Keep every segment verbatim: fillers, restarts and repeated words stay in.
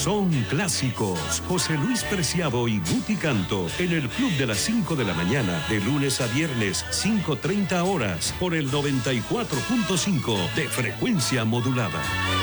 son clásicos. José Luis Preciado y Guti Canto en el Club de las cinco de la mañana, de lunes a viernes, cinco treinta horas, por el noventa y cuatro punto cinco de frecuencia modulada.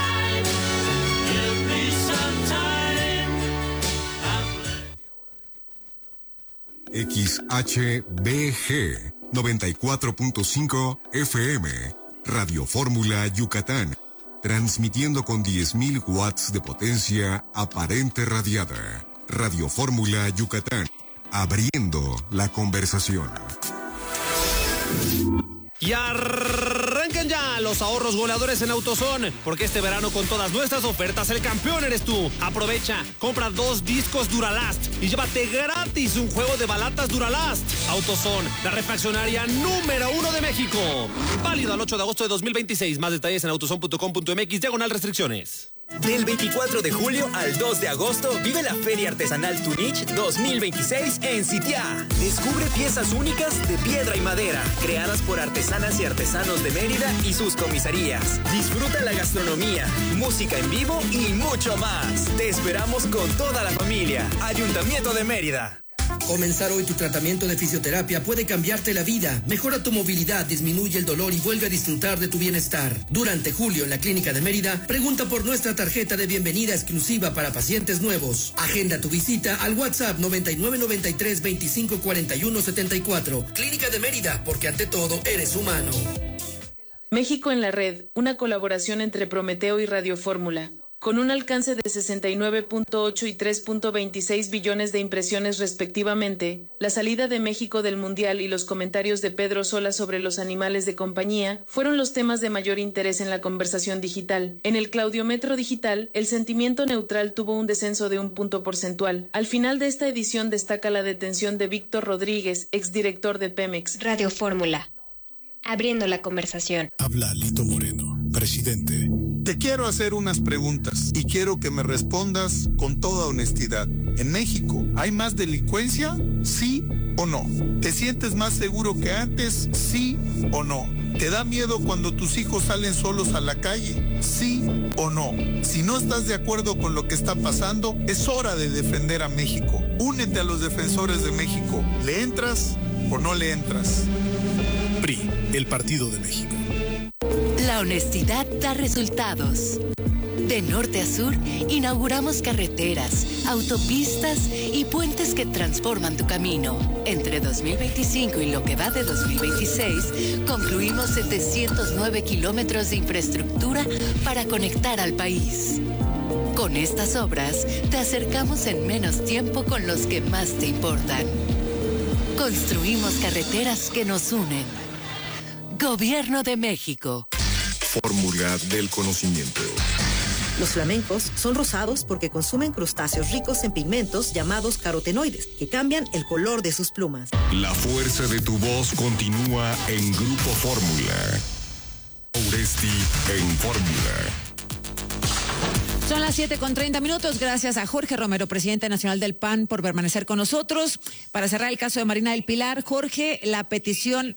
X H B G noventa y cuatro punto cinco F M, Radio Fórmula Yucatán, transmitiendo con diez mil watts de potencia aparente radiada. Radio Fórmula Yucatán, abriendo la conversación. Y arrancan ya los ahorros goleadores en AutoZone, porque este verano con todas nuestras ofertas el campeón eres tú. Aprovecha, compra dos discos Duralast y llévate gratis un juego de balatas Duralast. AutoZone, la refaccionaria número uno de México. Válido al ocho de agosto de dos mil veintiséis. Más detalles en autozone punto com punto m x, diagonal restricciones. Del veinticuatro de julio al dos de agosto, vive la Feria Artesanal Tunich dos mil veintiséis en Sitiá. Descubre piezas únicas de piedra y madera, creadas por artesanas y artesanos de Mérida y sus comisarías. Disfruta la gastronomía, música en vivo y mucho más. Te esperamos con toda la familia. Ayuntamiento de Mérida. Comenzar hoy tu tratamiento de fisioterapia puede cambiarte la vida. Mejora tu movilidad, disminuye el dolor y vuelve a disfrutar de tu bienestar. Durante julio en la Clínica de Mérida, pregunta por nuestra tarjeta de bienvenida exclusiva para pacientes nuevos. Agenda tu visita al WhatsApp noventa y nueve noventa y tres veinticinco cuarenta y uno setenta y cuatro. Clínica de Mérida, porque ante todo eres humano. México en la red, una colaboración entre Prometeo y Radio Fórmula. Con un alcance de sesenta y nueve punto ocho y tres punto veintiséis billones de impresiones respectivamente, la salida de México del Mundial y los comentarios de Pedro Sola sobre los animales de compañía fueron los temas de mayor interés en la conversación digital. En el Claudiometro Digital, el sentimiento neutral tuvo un descenso de un punto porcentual. Al final de esta edición destaca la detención de Víctor Rodríguez, exdirector de Pemex. Radio Fórmula, abriendo la conversación. Habla Lito Moreno, presidente. Te quiero hacer unas preguntas y quiero que me respondas con toda honestidad. ¿En México hay más delincuencia? ¿Sí o no? ¿Te sientes más seguro que antes? ¿Sí o no? ¿Te da miedo cuando tus hijos salen solos a la calle? ¿Sí o no? Si no estás de acuerdo con lo que está pasando, es hora de defender a México. Únete a los defensores de México. ¿Le entras o no le entras? P R I, el Partido de México. La honestidad da resultados. De norte a sur, inauguramos carreteras, autopistas y puentes que transforman tu camino. Entre dos mil veinticinco y lo que va de dos mil veintiséis, concluimos setecientos nueve kilómetros de infraestructura para conectar al país. Con estas obras, te acercamos en menos tiempo con los que más te importan. Construimos carreteras que nos unen. Gobierno de México. Fórmula del conocimiento. Los flamencos son rosados porque consumen crustáceos ricos en pigmentos llamados carotenoides, que cambian el color de sus plumas. La fuerza de tu voz continúa en Grupo Fórmula. Uresti en Fórmula. Son las siete con treinta minutos. Gracias a Jorge Romero, presidente nacional del P A N, por permanecer con nosotros. Para cerrar el caso de Marina del Pilar, Jorge, la petición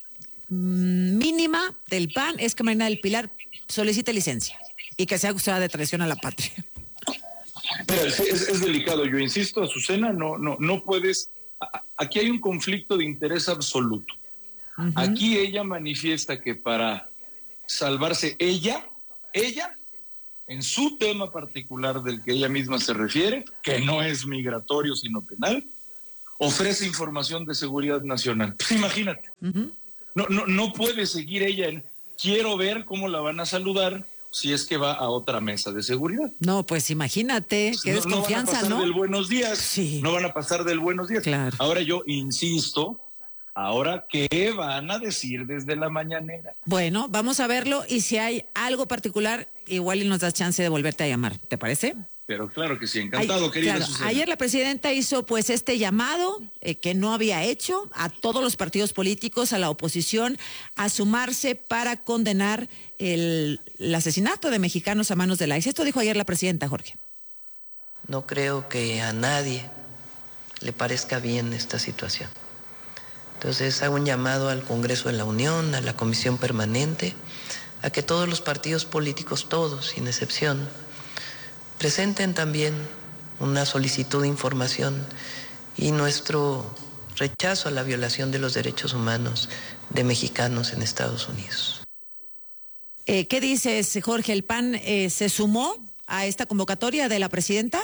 mínima del P A N es que Marina del Pilar solicite licencia y que sea acusada de traición a la patria. Mira, es, es delicado, yo insisto, Azucena, no, no, no puedes, aquí hay un conflicto de interés absoluto. Uh-huh. Aquí ella manifiesta que para salvarse ella, ella, en su tema particular del que ella misma se refiere, que no es migratorio sino penal, ofrece información de seguridad nacional. Pues imagínate. Uh-huh. No, no, no puede seguir ella en quiero ver cómo la van a saludar si es que va a otra mesa de seguridad. No, pues imagínate, qué no, desconfianza, ¿no? No van a pasar ¿no? del buenos días. Sí. No van a pasar del buenos días. Claro. Ahora yo insisto, ahora, ¿qué van a decir desde la mañanera? Bueno, vamos a verlo y si hay algo particular, igual y nos das chance de volverte a llamar, ¿te parece? Pero claro que sí, encantado, Ay, querida claro. Susana. Ayer la presidenta hizo pues este llamado eh, que no había hecho a todos los partidos políticos, a la oposición, a sumarse para condenar el, el asesinato de mexicanos a manos de la I C E. Esto dijo ayer la presidenta, Jorge. No creo que a nadie le parezca bien esta situación. Entonces hago un llamado al Congreso de la Unión, a la Comisión Permanente, a que todos los partidos políticos, todos, sin excepción, presenten también una solicitud de información y nuestro rechazo a la violación de los derechos humanos de mexicanos en Estados Unidos. Eh, ¿Qué dices, Jorge? ¿El P A N eh, se sumó a esta convocatoria de la presidenta?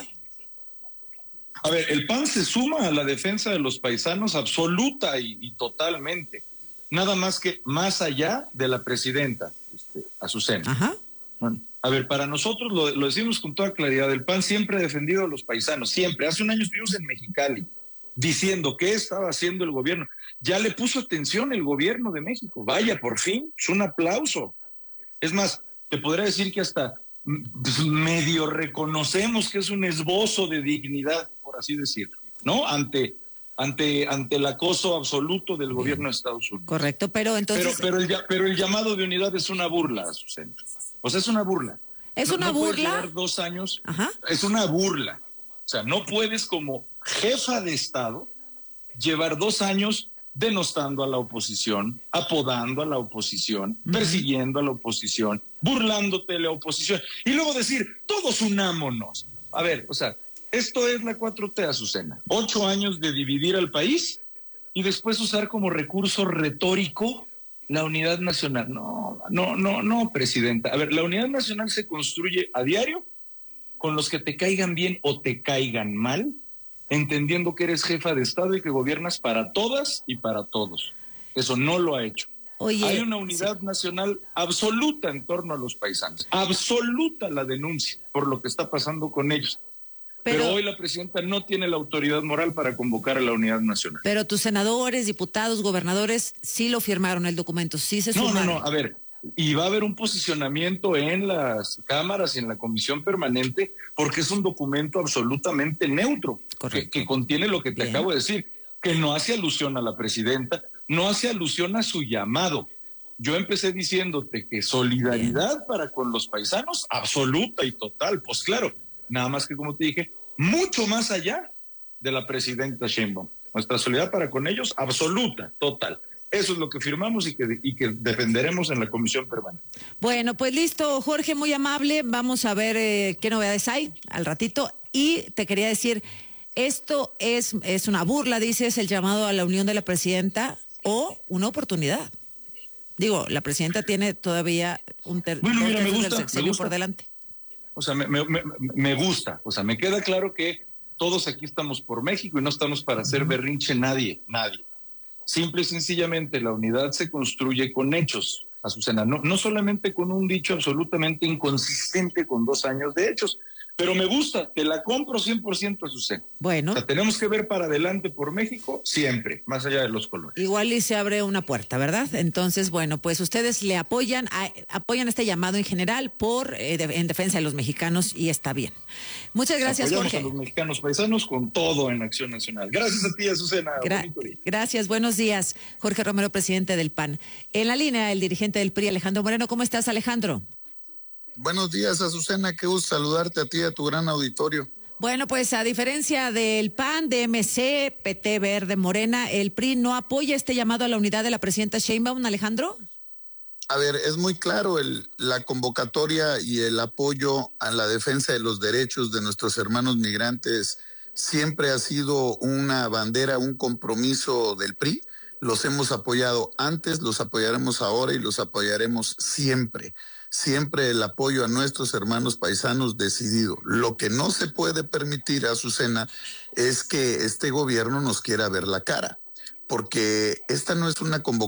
A ver, el P A N se suma a la defensa de los paisanos absoluta y, y totalmente. Nada más que más allá de la presidenta, este, Azucena. Ajá. Bueno, a ver, para nosotros lo, lo decimos con toda claridad, el P A N siempre ha defendido a los paisanos, siempre. Hace un año estuvimos en Mexicali diciendo qué estaba haciendo el gobierno. Ya le puso atención el gobierno de México. Vaya, por fin, es un aplauso. Es más, te podría decir que hasta pues, medio reconocemos que es un esbozo de dignidad, por así decirlo, ¿no? Ante, ante, ante el acoso absoluto del gobierno de Estados Unidos. Correcto, pero entonces... Pero, pero, el, pero el llamado de unidad es una burla, Azucena. O sea, es una burla. ¿Es no, una no burla? Puedes llevar dos años. Ajá. Es una burla. O sea, no puedes como jefa de Estado llevar dos años denostando a la oposición, apodando a la oposición, uh-huh. persiguiendo a la oposición, burlándote de la oposición y luego decir, todos unámonos. A ver, o sea, esto es la cuatro T, Azucena. Ocho años de dividir al país y después usar como recurso retórico la unidad nacional. No, no, no, no, presidenta. A ver, la unidad nacional se construye a diario con los que te caigan bien o te caigan mal, entendiendo que eres jefa de Estado y que gobiernas para todas y para todos. Eso no lo ha hecho. Oye, hay una unidad sí. nacional absoluta en torno a los paisanos. Absoluta la denuncia por lo que está pasando con ellos. Pero, pero hoy la presidenta no tiene la autoridad moral para convocar a la unidad nacional. Pero tus senadores, diputados, gobernadores, sí lo firmaron el documento, sí se no, sumaron. No, no, a ver, y va a haber un posicionamiento en las cámaras y en la comisión permanente porque es un documento absolutamente neutro, que, que contiene lo que te Bien. acabo de decir, que no hace alusión a la presidenta, no hace alusión a su llamado. Yo empecé diciéndote que solidaridad Bien. para con los paisanos, absoluta y total, pues claro, nada más que como te dije, mucho más allá de la presidenta Sheinbaum. Nuestra solidaridad para con ellos, absoluta, total. Eso es lo que firmamos y que, y que defenderemos en la comisión permanente. Bueno, pues listo, Jorge, muy amable. Vamos a ver eh, qué novedades hay al ratito. Y te quería decir, esto es, es una burla, dices, el llamado a la unión de la presidenta o una oportunidad. Digo, la presidenta tiene todavía un ter bueno, mira, me gusta, del sexenio me gusta. por delante. O sea, me, me, me, me gusta. O sea, me queda claro que todos aquí estamos por México y no estamos para hacer berrinche nadie, nadie. Simple y sencillamente la unidad se construye con hechos, Azucena, no, no solamente con un dicho absolutamente inconsistente con dos años de hechos, pero me gusta, te la compro cien por ciento, Azucena. Bueno. O sea, tenemos que ver para adelante por México siempre, más allá de los colores. Igual y se abre una puerta, ¿verdad? Entonces, bueno, pues ustedes le apoyan, a, apoyan este llamado en general por eh, de, en defensa de los mexicanos y está bien. Muchas gracias, Apoyamos Jorge. a los mexicanos paisanos con todo en Acción Nacional. Gracias a ti, Azucena. Gra gracias, buenos días. Jorge Romero, presidente del P A N. En la línea, el dirigente del P R I, Alejandro Moreno. ¿Cómo estás, Alejandro? Buenos días, Azucena, qué gusto saludarte a ti y a tu gran auditorio. Bueno, pues a diferencia del P A N, D M C, P T Verde, Morena, el P R I no apoya este llamado a la unidad de la presidenta Sheinbaum, Alejandro. A ver, es muy claro el, la convocatoria y el apoyo a la defensa de los derechos de nuestros hermanos migrantes siempre ha sido una bandera, un compromiso del P R I. Los hemos apoyado antes, los apoyaremos ahora y los apoyaremos siempre. Siempre el apoyo a nuestros hermanos paisanos decidido. Lo que no se puede permitir, Azucena, es que este gobierno nos quiera ver la cara, porque esta no es una convocatoria